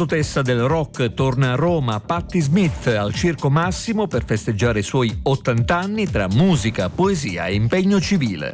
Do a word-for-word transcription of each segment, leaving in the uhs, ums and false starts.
sacerdotessa del rock torna a Roma, Patti Smith, al Circo Massimo per festeggiare i suoi ottanta anni tra musica, poesia e impegno civile.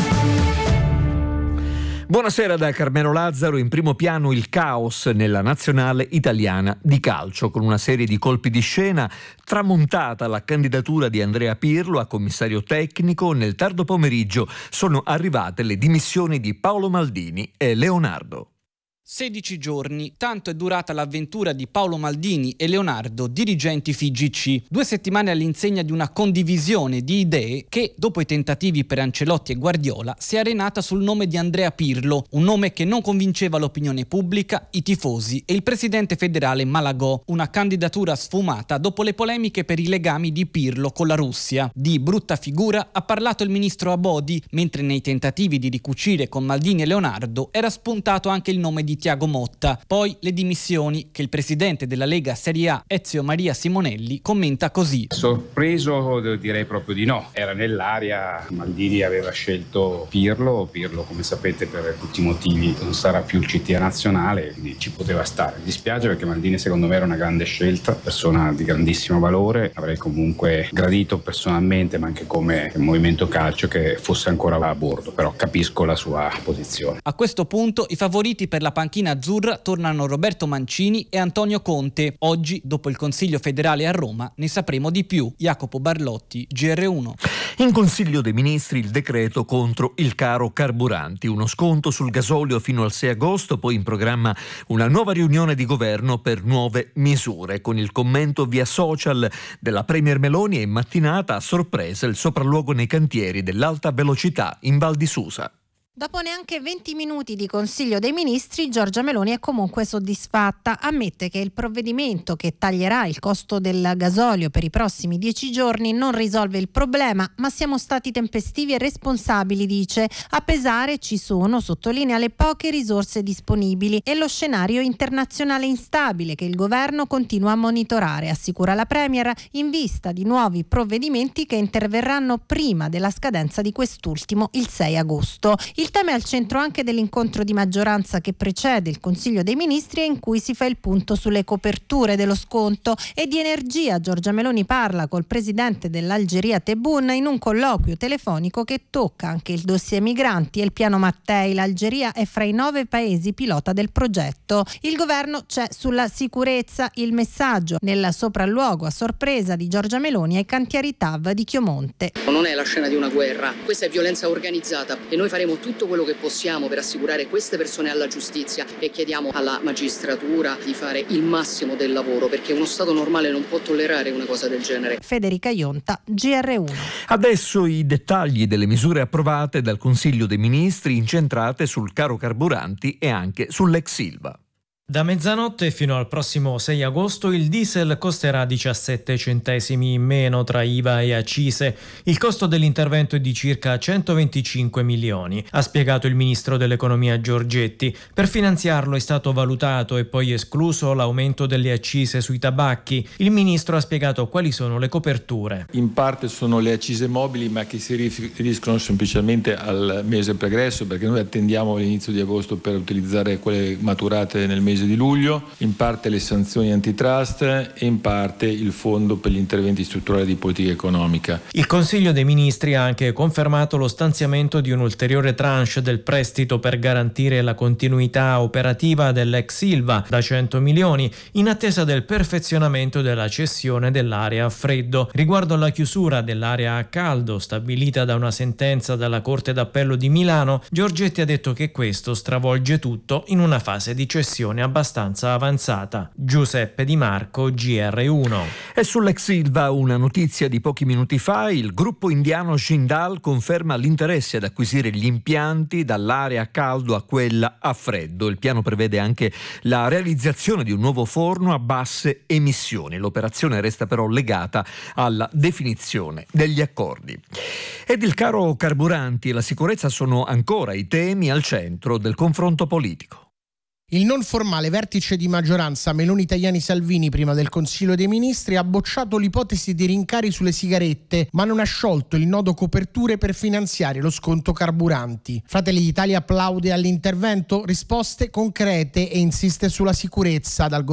Buonasera da Carmelo Lazzaro. In primo piano il caos nella nazionale italiana di calcio, con una serie di colpi di scena. Tramontata la candidatura di Andrea Pirlo a commissario tecnico, nel tardo pomeriggio sono arrivate le dimissioni di Paolo Maldini e Leonardo. sedici giorni, tanto è durata l'avventura di Paolo Maldini e Leonardo, dirigenti F I G C. Due settimane all'insegna di una condivisione di idee che, dopo i tentativi per Ancelotti e Guardiola, si è arenata sul nome di Andrea Pirlo, un nome che non convinceva l'opinione pubblica, i tifosi e il presidente federale Malagò. Una candidatura sfumata dopo le polemiche per i legami di Pirlo con la Russia. Di brutta figura ha parlato il ministro Abodi, mentre nei tentativi di ricucire con Maldini e Leonardo era spuntato anche il nome di Thiago Motta. Poi le dimissioni che il presidente della Lega Serie A, Ezio Maria Simonelli, commenta così: sorpreso direi proprio di no, era nell'aria. Maldini aveva scelto Pirlo, Pirlo come sapete per tutti i motivi non sarà più il C T A nazionale, quindi ci poteva stare. Mi dispiace perché Maldini secondo me era una grande scelta, persona di grandissimo valore, avrei comunque gradito personalmente ma anche come movimento calcio che fosse ancora a bordo, però capisco la sua posizione. A questo punto i favoriti per la panchina azzurra tornano Roberto Mancini e Antonio Conte. Oggi, dopo il Consiglio federale a Roma, ne sapremo di più. Jacopo Barlotti, G R uno. In Consiglio dei Ministri il decreto contro il caro carburanti, uno sconto sul gasolio fino al sei agosto, poi in programma una nuova riunione di governo per nuove misure. Con il commento via social della Premier Meloni e in mattinata a sorpresa il sopralluogo nei cantieri dell'alta velocità in Val di Susa. Dopo neanche venti minuti di Consiglio dei Ministri, Giorgia Meloni è comunque soddisfatta. Ammette che il provvedimento che taglierà il costo del gasolio per i prossimi dieci giorni non risolve il problema, ma siamo stati tempestivi e responsabili, dice. A pesare ci sono, sottolinea, le poche risorse disponibili e lo scenario internazionale instabile che il governo continua a monitorare, assicura la Premier, in vista di nuovi provvedimenti che interverranno prima della scadenza di quest'ultimo, il sei agosto. Il tema è al centro anche dell'incontro di maggioranza che precede il Consiglio dei Ministri e in cui si fa il punto sulle coperture dello sconto. E di energia Giorgia Meloni parla col presidente dell'Algeria Tebboune in un colloquio telefonico che tocca anche il dossier migranti e il piano Mattei. L'Algeria è fra i nove paesi pilota del progetto. Il governo c'è sulla sicurezza. Il messaggio nel sopralluogo a sorpresa di Giorgia Meloni ai cantieri T A V di Chiomonte. Non è la scena di una guerra, questa è violenza organizzata e noi faremo tutto tutto quello che possiamo per assicurare queste persone alla giustizia e chiediamo alla magistratura di fare il massimo del lavoro perché uno Stato normale non può tollerare una cosa del genere. Federica Ionta, G R uno. Adesso i dettagli delle misure approvate dal Consiglio dei Ministri incentrate sul caro carburanti e anche sull'ex Ilva. Da mezzanotte fino al prossimo sei agosto il diesel costerà diciassette centesimi in meno tra I V A e accise. Il costo dell'intervento è di circa centoventicinque milioni, ha spiegato il ministro dell'economia Giorgetti. Per finanziarlo è stato valutato e poi escluso l'aumento delle accise sui tabacchi. Il ministro ha spiegato quali sono le coperture. In parte sono le accise mobili, ma che si riferiscono semplicemente al mese pregresso, perché noi attendiamo l'inizio di agosto per utilizzare quelle maturate nel mese di luglio, in parte le sanzioni antitrust e in parte il fondo per gli interventi strutturali di politica economica. Il Consiglio dei Ministri ha anche confermato lo stanziamento di un'ulteriore tranche del prestito per garantire la continuità operativa dell'ex Ilva da cento milioni in attesa del perfezionamento della cessione dell'area a freddo. Riguardo alla chiusura dell'area a caldo stabilita da una sentenza dalla Corte d'Appello di Milano, Giorgetti ha detto che questo stravolge tutto in una fase di cessione abbastanza avanzata. Giuseppe Di Marco, G R uno. E sull'ex Ilva una notizia di pochi minuti fa: il gruppo indiano Jindal conferma l'interesse ad acquisire gli impianti dall'area a caldo a quella a freddo. Il piano prevede anche la realizzazione di un nuovo forno a basse emissioni. L'operazione resta però legata alla definizione degli accordi. Ed il caro carburanti e la sicurezza sono ancora i temi al centro del confronto politico. Il non formale vertice di maggioranza Meloni-Tajani-Salvini prima del Consiglio dei Ministri ha bocciato l'ipotesi di rincari sulle sigarette, ma non ha sciolto il nodo coperture per finanziare lo sconto carburanti. Fratelli d'Italia applaude all'intervento, risposte concrete e insiste sulla sicurezza dal governo.